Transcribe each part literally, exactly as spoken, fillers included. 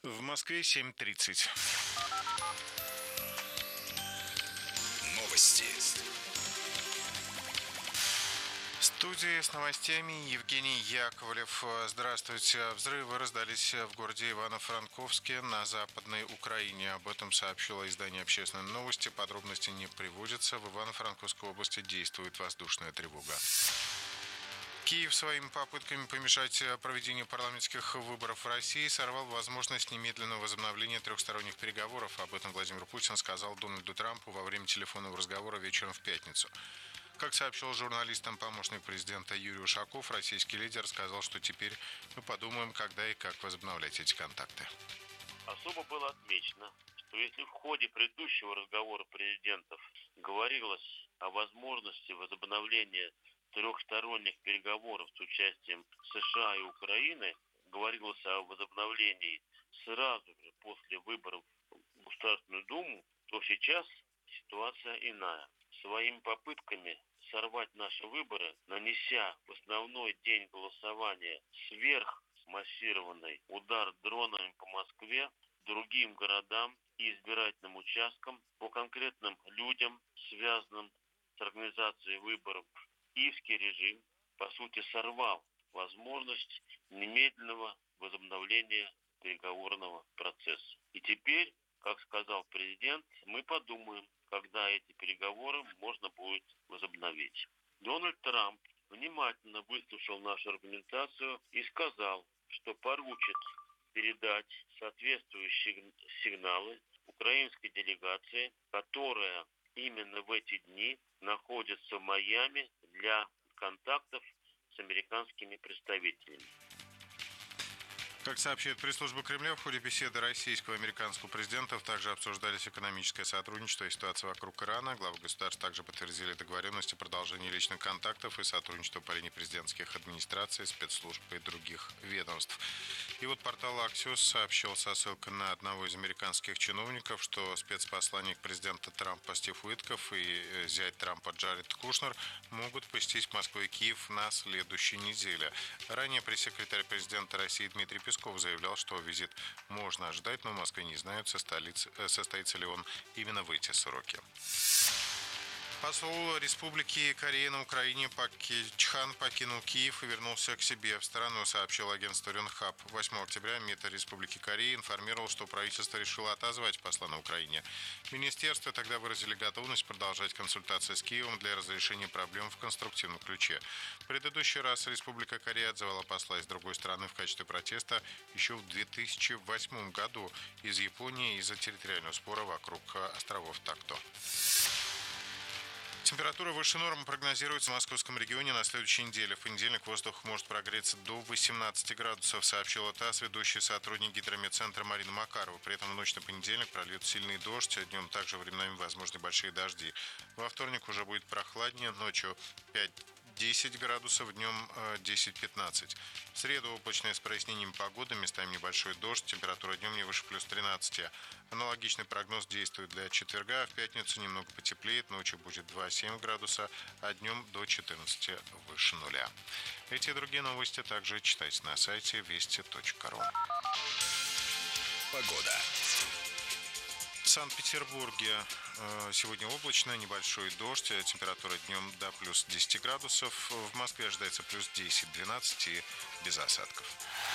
В Москве семь тридцать. Новости. В студии с новостями Евгений Яковлев. Здравствуйте. Взрывы раздались в городе Ивано-Франковске на Западной Украине. Об этом сообщило издание «Общественные новости». Подробности не приводятся. В Ивано-Франковской области действует воздушная тревога. Киев своими попытками помешать проведению парламентских выборов в России сорвал возможность немедленного возобновления трехсторонних переговоров. Об этом Владимир Путин сказал Дональду Трампу во время телефонного разговора вечером в пятницу. Как сообщил журналистам помощник президента Юрий Ушаков, российский лидер сказал, что теперь мы подумаем, когда и как возобновлять эти контакты. Особо было отмечено, что если в ходе предыдущего разговора президентов говорилось о возможности возобновления трехсторонних переговоров с участием США и Украины, говорилось о возобновлении сразу же после выборов в Государственную Думу, то сейчас ситуация иная. Своими попытками сорвать наши выборы, нанеся в основной день голосования сверхмассированный удар дронами по Москве, другим городам и избирательным участкам, по конкретным людям, связанным с организацией выборов, киевский режим, по сути, сорвал возможность немедленного возобновления переговорного процесса. И теперь, как сказал президент, мы подумаем, когда эти переговоры можно будет возобновить. Дональд Трамп внимательно выслушал нашу аргументацию и сказал, что поручит передать соответствующие сигналы украинской делегации, которая именно в эти дни находится в Майами для контактов с американскими представителями. Как сообщает пресс-служба Кремля, в ходе беседы российского и американского президентов также обсуждались экономическое сотрудничество и ситуация вокруг Ирана. Главы государств также подтвердили договоренности о продолжении личных контактов и сотрудничества по линии президентских администраций, спецслужб и других ведомств. И вот портал Axios сообщил со ссылкой на одного из американских чиновников, что спецпосланник президента Трампа Стив Уитков и зять Трампа Джаред Кушнер могут посетить Москву и Киев на следующей неделе. Ранее пресс-секретарь президента России Дмитрий Песков заявлял, что визит можно ожидать, но в Москве не знают, состоится ли он именно в эти сроки. Посол Республики Корея на Украине Пак Ки Чхан покинул Киев и вернулся к себе в страну, сообщил агентство Рёнхаб. восьмого октября МИД Республики Корея информировал, что правительство решило отозвать посла на Украине. Министерство тогда выразили готовность продолжать консультации с Киевом для разрешения проблем в конструктивном ключе. В предыдущий раз Республика Корея отзывала посла из другой страны в качестве протеста еще в две тысячи восьмом году из Японии из-за территориального спора вокруг островов Такто. Температура выше нормы прогнозируется в московском регионе на следующей неделе. В понедельник воздух может прогреться до восемнадцати градусов, сообщила ТАСС ведущий сотрудник гидрометцентра Марина Макарова. При этом в ночь на понедельник прольет сильный дождь, днем также временами возможны большие дожди. Во вторник уже будет прохладнее, ночью пять-десять градусов, днем десять-пятнадцать. В среду облачная с прояснением погоды, местами небольшой дождь, температура днем не выше плюс тринадцати. Аналогичный прогноз действует для четверга. В пятницу немного потеплеет, ночью будет два-семь градуса, а днем до четырнадцати выше нуля. Эти и другие новости также читайте на сайте вести точка ру. Погода. В Санкт-Петербурге сегодня облачно, небольшой дождь, температура днем до плюс десяти градусов. В Москве ожидается плюс десять-двенадцать и без осадков.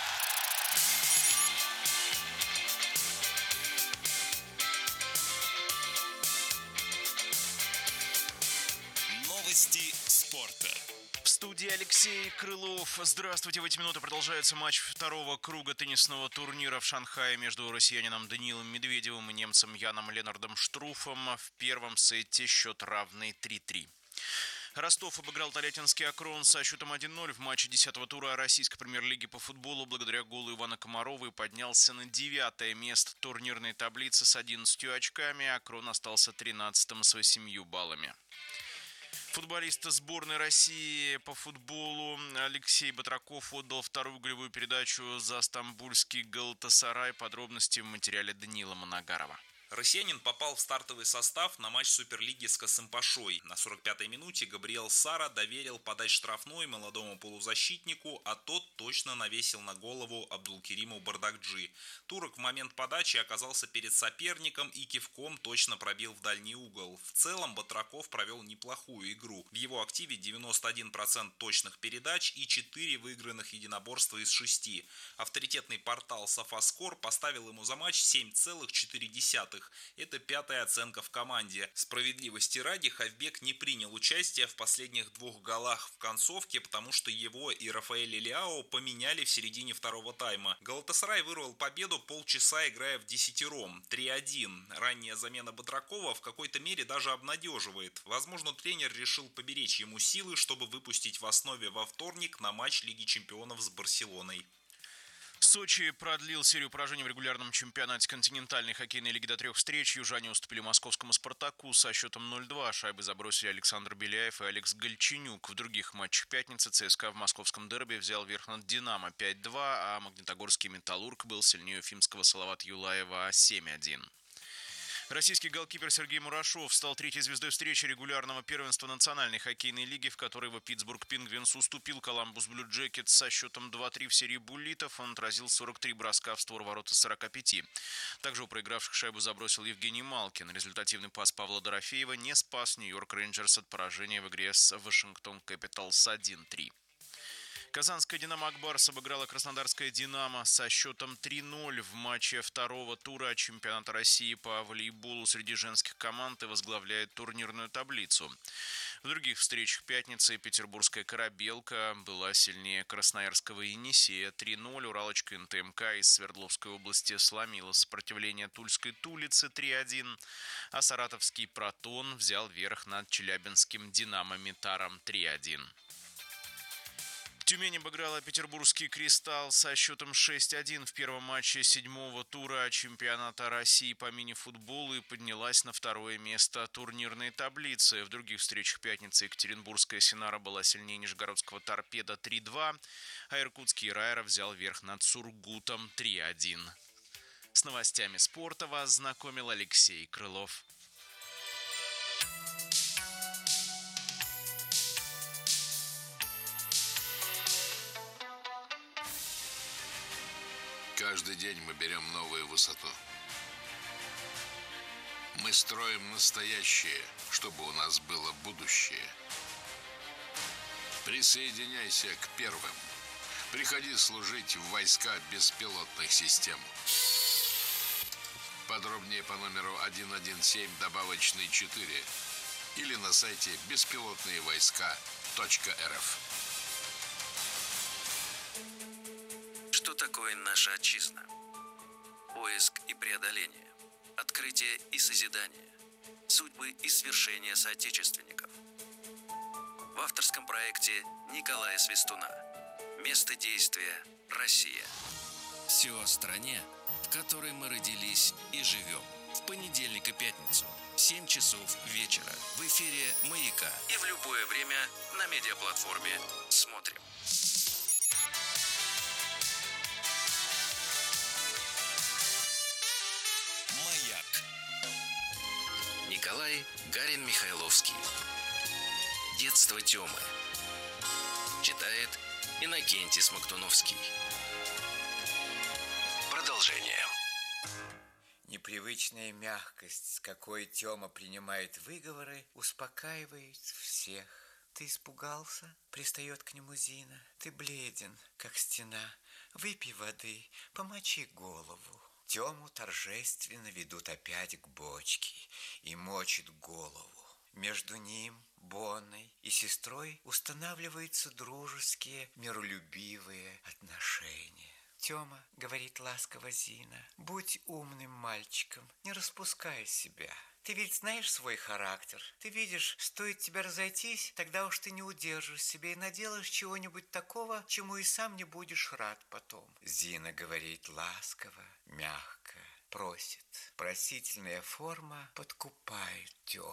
Новости спорта. В студии Алексей Крылов. Здравствуйте. В эти минуты продолжается матч второго круга теннисного турнира в Шанхае между россиянином Даниилом Медведевым и немцем Яном Ленардом Штруфом. В первом сете счет равный три-три. Ростов обыграл Тольяттинский Акрон со счетом один ноль в матче десятого тура российской премьер-лиги по футболу. Благодаря голу Ивана Комарова и поднялся на девятое место турнирной таблицы с одиннадцатью очками. Акрон остался тринадцатым с восемью баллами. Футболист сборной России по футболу Алексей Батраков отдал вторую голевую передачу за стамбульский Галатасарай. Подробности в материале Даниила Манагарова. Россиянин попал в стартовый состав на матч Суперлиги с Касымпашой. На сорок пятой минуте Габриэл Сара доверил подать штрафной молодому полузащитнику, а тот точно навесил на голову Абдулкериму Бардакджи. Турок в момент подачи оказался перед соперником и кивком точно пробил в дальний угол. В целом Батраков провел неплохую игру. В его активе девяносто один процент точных передач и четыре выигранных единоборства из шести. Авторитетный портал Софаскор поставил ему за матч семь целых четыре десятых. Это пятая оценка в команде. Справедливости ради, Хавбек не принял участие в последних двух голах в концовке, потому что его и Рафаэль Лиао поменяли в середине второго тайма. Галатасарай вырвал победу, полчаса играя в десятером, три один. Ранняя замена Батракова в какой-то мере даже обнадеживает. Возможно, тренер решил поберечь ему силы, чтобы выпустить в основе во вторник на матч Лиги чемпионов с Барселоной. Сочи продлил серию поражений в регулярном чемпионате континентальной хоккейной лиги до трех встреч. Южане уступили московскому «Спартаку» со счетом ноль два. Шайбы забросили Александр Беляев и Алекс Гальченюк. В других матчах пятницы ЦСКА в московском дерби взял верх над «Динамо» пять два, а магнитогорский «Металлург» был сильнее уфимского Салават Юлаева семь один. Российский голкипер Сергей Мурашов стал третьей звездой встречи регулярного первенства национальной хоккейной лиги, в которой его Питтсбург Пингвинс уступил Коламбус Блю Джекетс со счетом два три в серии буллитов. Он отразил сорок три броска в створ ворот из сорока пяти. Также у проигравших шайбу забросил Евгений Малкин. Результативный пас Павла Дорофеева не спас Нью-Йорк Рейнджерс от поражения в игре с Вашингтон Кэпиталс один три. Казанская «Динамо» Акбарс обыграла Краснодарская «Динамо» со счетом три ноль в матче второго тура чемпионата России по волейболу среди женских команд и возглавляет турнирную таблицу. В других встречах пятницы петербургская «Корабелка» была сильнее красноярского «Енисея» три ноль. Уралочка эн тэ эм ка из Свердловской области сломила сопротивление Тульской «Тулицы» три один, а саратовский «Протон» взял верх над челябинским «Динамо Метаром» три один. Тюмень обыграла петербургский «Кристалл» со счетом шесть один в первом матче седьмого тура чемпионата России по мини-футболу и поднялась на второе место турнирной таблицы. В других встречах пятницы екатеринбургская «Синара» была сильнее нижегородского «Торпеда» три два, а иркутский «Райра» взял верх над «Сургутом» три один. С новостями спорта вас знакомил Алексей Крылов. Каждый день мы берем новую высоту. Мы строим настоящее, чтобы у нас было будущее. Присоединяйся к первым. Приходи служить в войска беспилотных систем. Подробнее по номеру один один семь добавочный четыре или на сайте беспилотные войска точка эр эф. Что такое наша отчизна? Поиск и преодоление, открытие и созидание, судьбы и свершения соотечественников. В авторском проекте Николая Свистуна. Место действия – Россия. Все о стране, в которой мы родились и живем. В понедельник и пятницу, семь часов вечера, в эфире «Маяка» и в любое время на медиаплатформе «Смотрим». Николай Гарин-Михайловский. Детство Тёмы. Читает Иннокентий Смоктуновский. Продолжение. Непривычная мягкость, с какой Тёма принимает выговоры, успокаивает всех. Ты испугался? Пристает к нему Зина. Ты бледен, как стена. Выпей воды, помочи голову. Тему торжественно ведут опять к бочке и мочит голову. Между ним, Бонной и сестрой устанавливаются дружеские, миролюбивые отношения. Тёма, говорит ласково Зина, будь умным мальчиком, не распускай себя. Ты ведь знаешь свой характер. Ты видишь, стоит тебе разойтись, тогда уж ты не удержишь себя и наделаешь чего-нибудь такого, чему и сам не будешь рад потом. Зина говорит ласково, мягко, просит. Просительная форма подкупает Тему.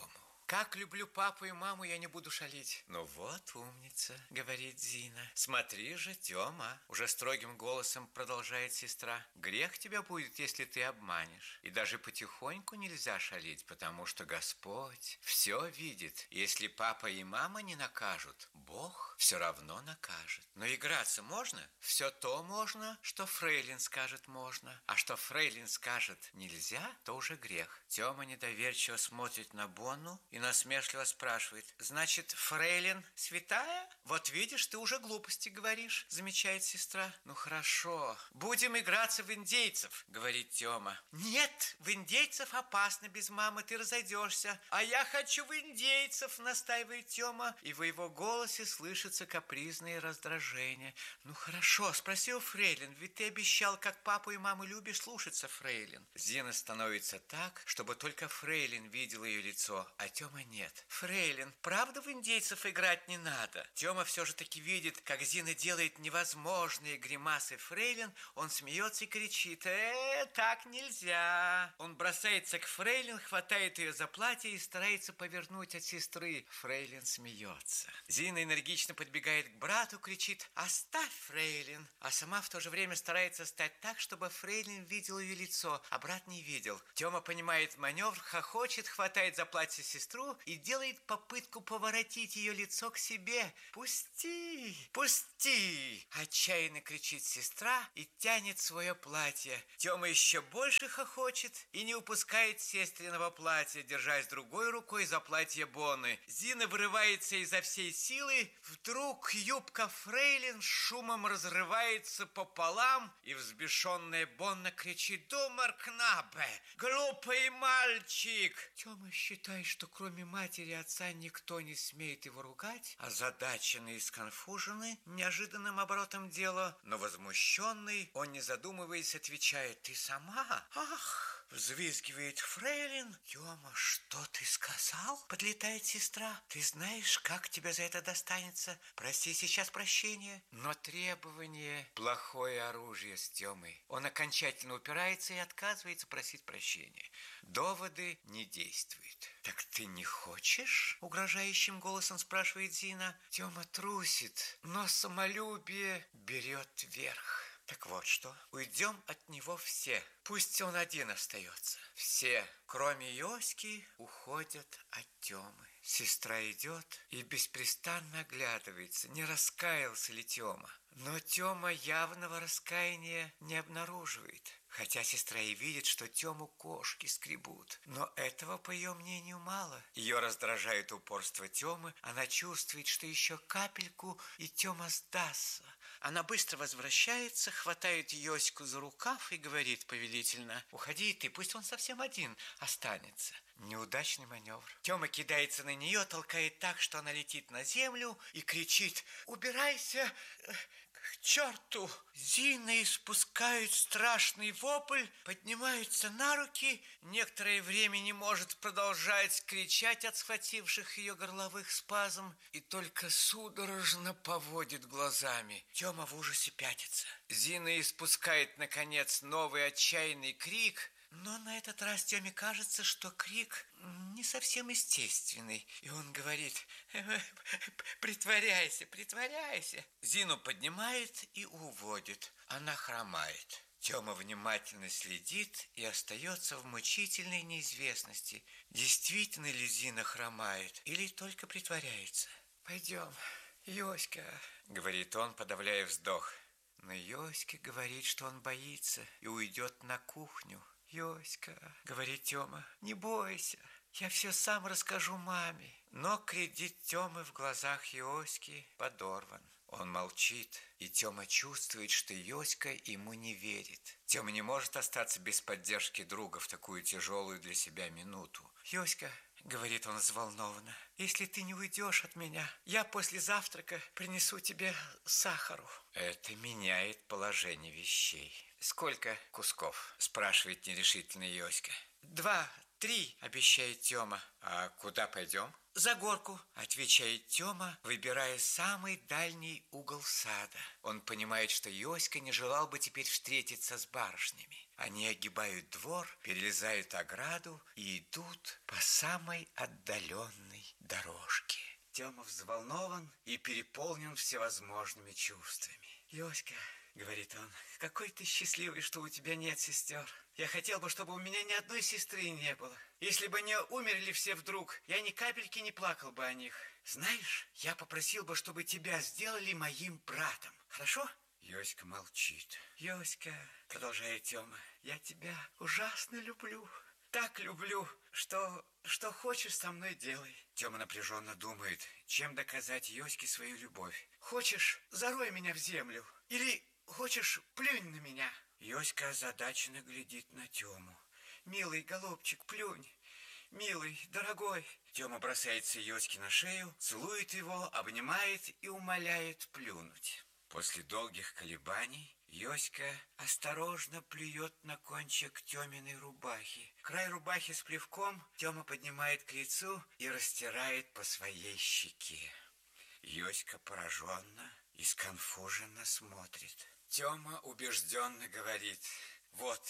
Как люблю папу и маму, я не буду шалить. Ну вот умница, говорит Зина. Смотри же, Тёма, уже строгим голосом продолжает сестра. Грех тебя будет, если ты обманешь. И даже потихоньку нельзя шалить, потому что Господь все видит. Если папа и мама не накажут, Бог все равно накажет. Но играться можно? Все то можно, что фрейлин скажет можно. А что фрейлин скажет нельзя, то уже грех. Тёма недоверчиво смотрит на Бонну и насмешливо спрашивает: значит, фрейлин святая? Вот видишь, ты уже глупости говоришь, замечает сестра. Ну хорошо, будем играться в индейцев, говорит Тёма. Нет, в индейцев опасно без мамы, ты разойдешься. А я хочу в индейцев, настаивает Тёма. И в его голосе слышится капризное раздражение. Ну хорошо, спросил фрейлин, ведь ты обещал, как папу и маму любишь, слушаться фрейлин. Зина становится так, чтобы только фрейлин видел ее лицо, а Тёма нет. Фрейлин, правда в индейцев играть не надо? Тёма все же таки видит, как Зина делает невозможные гримасы фрейлин. Он смеется и кричит: э, так нельзя. Он бросается к фрейлин, хватает ее за платье и старается повернуть от сестры. Фрейлин смеется. Зина энергично подбегает к брату, кричит: оставь фрейлин. А сама в то же время старается стать так, чтобы фрейлин видел ее лицо, а брат не видел. Тёма понимает маневр, хохочет, хватает за платье сестру и делает попытку поворотить ее лицо к себе. «Пусти! Пусти!» Отчаянно кричит сестра и тянет свое платье. Тёма еще больше хохочет и не упускает сестриного платья, держась другой рукой за платье Бонны. Зина вырывается изо всей силы. Вдруг юбка фрейлин шумом разрывается пополам, и взбешенная Бонна кричит: «Думар кнабе! Глупый мальчик!» Тёма считает, что кроме матери и отца никто не смеет его ругать, озадаченный и сконфуженный неожиданным оборотом дела, но возмущенный, он, не задумываясь, отвечает: «Ты сама? Ах!» Взвизгивает фрейлин. «Тёма, что ты сказал?» Подлетает сестра. «Ты знаешь, как тебе за это достанется? Проси сейчас прощения». Но требование – плохое оружие с Тёмой. Он окончательно упирается и отказывается просить прощения. Доводы не действуют. «Так ты не хочешь?» – угрожающим голосом спрашивает Зина. Тёма трусит, но самолюбие берет верх. Так вот что, уйдем от него все. Пусть он один остается. Все, кроме Йоськи, уходят от Тёмы. Сестра идет и беспрестанно оглядывается, не раскаялся ли Тёма. Но Тёма явного раскаяния не обнаруживает. Хотя сестра и видит, что Тёму кошки скребут. Но этого, по ее мнению, мало. Ее раздражает упорство Тёмы. Она чувствует, что еще капельку, и Тёма сдастся. Она быстро возвращается, хватает Йоську за рукав и говорит повелительно: «Уходи ты, пусть он совсем один останется». Неудачный маневр. Тёма кидается на нее, толкает так, что она летит на землю и кричит: «Убирайся к черту!» Зина испускает страшный вопль, поднимается на руки, некоторое время не может продолжать кричать от схвативших ее горловых спазм и только судорожно поводит глазами. Тёма в ужасе пятится. Зина испускает, наконец, новый отчаянный крик, но на этот раз Тёме кажется, что крик не совсем естественный, и он говорит: «Притворяйся, притворяйся». Зину поднимает и уводит. Она хромает. Тёма внимательно следит и остается в мучительной неизвестности, действительно ли Зина хромает или только притворяется. «Пойдем, Йоська», — говорит он, подавляя вздох. Но Йоська говорит, что он боится и уйдет на кухню. «Йоська», — говорит Тёма, — «не бойся, я все сам расскажу маме». Но кредит Тёмы в глазах Йоськи подорван. Он молчит, и Тёма чувствует, что Йоська ему не верит. Тёма не может остаться без поддержки друга в такую тяжелую для себя минуту. «Йоська», — говорит он взволнованно, — «если ты не уйдешь от меня, я после завтрака принесу тебе сахару». Это меняет положение вещей. «Сколько кусков?» – спрашивает нерешительно Йоська. «Два, три», – обещает Тёма. «А куда пойдем?» за горку, отвечает Тёма, выбирая самый дальний угол сада. Он понимает, что Йоська не желал бы теперь встретиться с барышнями. Они огибают двор, перелезают ограду и идут по самой отдаленной дорожке. Тёма взволнован и переполнен всевозможными чувствами. «Йоська, — говорит он, — какой ты счастливый, что у тебя нет сестер. Я хотел бы, чтобы у меня ни одной сестры не было. Если бы они умерли все вдруг, я ни капельки не плакал бы о них. Знаешь, я попросил бы, чтобы тебя сделали моим братом. Хорошо?» Йоська молчит. «Йоська, — продолжает Тёма, — я тебя ужасно люблю. Так люблю, что, что хочешь со мной делай». Тёма напряженно думает, чем доказать Йоське свою любовь. «Хочешь, зарой меня в землю, или хочешь, плюнь на меня». Йоська озадаченно глядит на Тёму. «Милый голубчик, плюнь. Милый, дорогой». Тёма бросается Йоське на шею, целует его, обнимает и умоляет плюнуть. После долгих колебаний Йоська осторожно плюет на кончик Тёминой рубахи. Край рубахи с плевком Тёма поднимает к лицу и растирает по своей щеке. Йоська пораженно и сконфуженно смотрит. Тёма убежденно говорит: «Вот,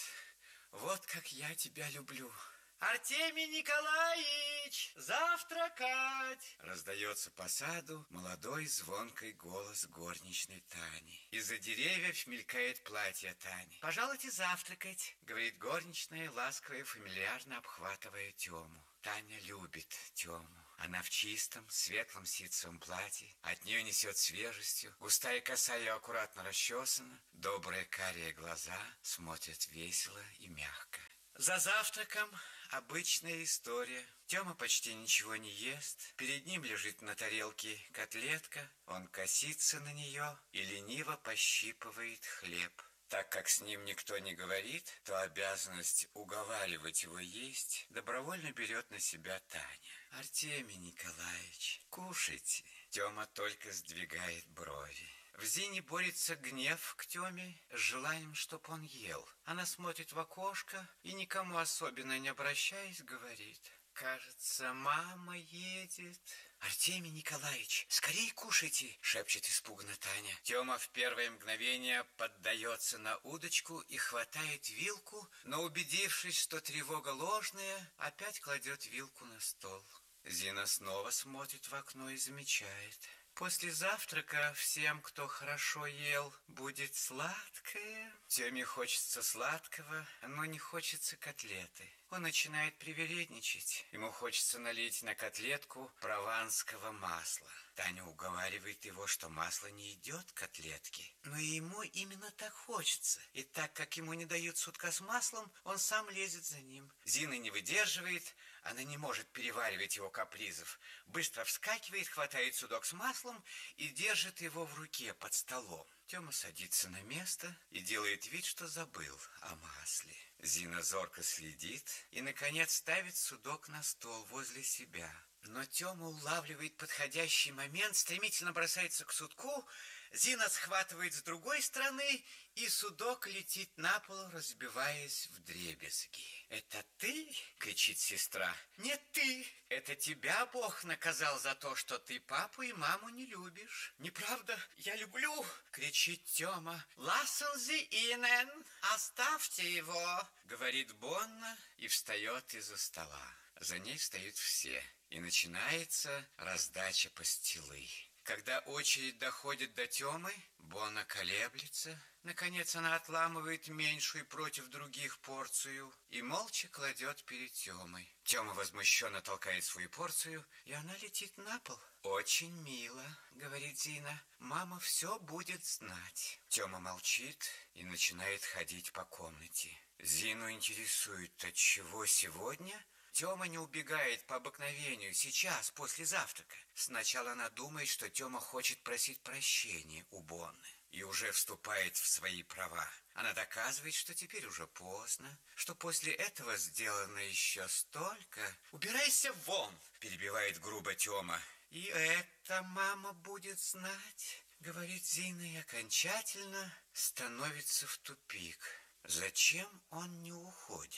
вот как я тебя люблю». «Артемий Николаевич, завтракать!» Раздается по саду молодой звонкий голос горничной Тани. Из-за деревьев мелькает платье Тани. «Пожалуйте завтракать», — говорит горничная, ласково и фамильярно обхватывая Тему. Таня любит Тему. Она в чистом, светлом ситцевом платье, от нее несет свежестью, густая коса ее аккуратно расчесана, добрые карие глаза смотрят весело и мягко. За завтраком обычная история. Тёма почти ничего не ест. Перед ним лежит на тарелке котлетка. Он косится на нее и лениво пощипывает хлеб. Так как с ним никто не говорит, то обязанность уговаривать его есть добровольно берет на себя Таня. «Артемий Николаевич, кушайте». Тёма только сдвигает брови. В Зине борется гнев к Тёме с желанием, чтоб он ел. Она смотрит в окошко и, никому особенно не обращаясь, говорит: «Кажется, мама едет». «Артемий Николаевич, скорее кушайте!» — шепчет испуганно Таня. Тёма в первое мгновение поддается на удочку и хватает вилку, но, убедившись, что тревога ложная, опять кладет вилку на стол. Зина снова смотрит в окно и замечает: после завтрака всем, кто хорошо ел, будет сладкое. Тёме хочется сладкого, но не хочется котлеты. Он начинает привередничать. Ему хочется налить на котлетку прованского масла. Таня уговаривает его, что масло не идет к котлетке. Но ему именно так хочется. И так как ему не дают сутка с маслом, он сам лезет за ним. Зина не выдерживает. Она не может переваривать его капризов. Быстро вскакивает, хватает судок с маслом и держит его в руке под столом. Тёма садится на место и делает вид, что забыл о масле. Зина зорко следит и, наконец, ставит судок на стол возле себя. Но Тёма улавливает подходящий момент, стремительно бросается к судку. Зина схватывает с другой стороны, и судок летит на пол, разбиваясь вдребезги. «Это ты?» — кричит сестра. «Нет, ты! Это тебя Бог наказал за то, что ты папу и маму не любишь». «Неправда, я люблю!» — кричит Тёма. «Лассен зи инен! Оставьте его!» — говорит Бонна и встает из-за стола. За ней встают все, и начинается раздача пастилы. Когда очередь доходит до Тёмы, Бонна колеблется. Наконец она отламывает меньшую против других порцию и молча кладет перед Тёмой. Тёма возмущенно толкает свою порцию, и она летит на пол. «Очень мило», — говорит Зина. «Мама все будет знать». Тёма молчит и начинает ходить по комнате. Зину интересует, отчего сегодня Тёма не убегает по обыкновению сейчас, после завтрака. Сначала она думает, что Тёма хочет просить прощения у Бонны и уже вступает в свои права. Она доказывает, что теперь уже поздно, что после этого сделано еще столько. «Убирайся вон!» – перебивает грубо Тёма. «И это мама будет знать», – говорит Зина, и окончательно становится в тупик. Зачем он не уходит?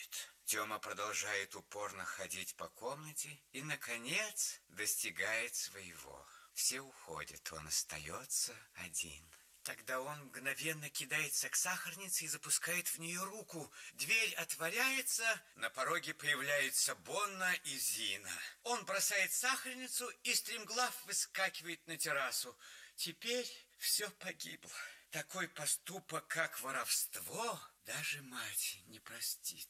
Тёма продолжает упорно ходить по комнате и, наконец, достигает своего. Все уходят, он остается один. Тогда он мгновенно кидается к сахарнице и запускает в нее руку. Дверь отворяется, на пороге появляются Бонна и Зина. Он бросает сахарницу и стремглав выскакивает на террасу. Теперь все погибло. Такой поступок, как воровство, даже мать не простит.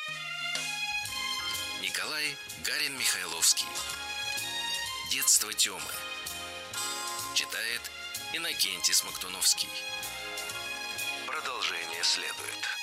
Николай Гарин Михайловский. Детство Тёмы. Читает Иннокентий Смоктуновский. Продолжение следует.